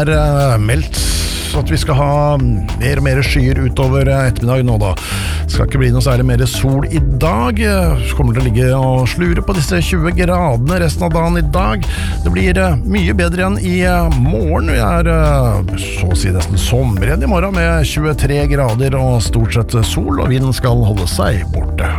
meldt at vi skal ha mer og mer skyer utover ettermiddag nå da. Skal ikke bli noe særlig mer sol i dag. Kommer til å ligge og slure på disse 20 gradene resten av dagen i dag. Det blir mye bedre igjen i morgen. Vi så å si nesten sommer igjen i morgen med 23 grader og stort sett sol, og vinden skal holde seg borte.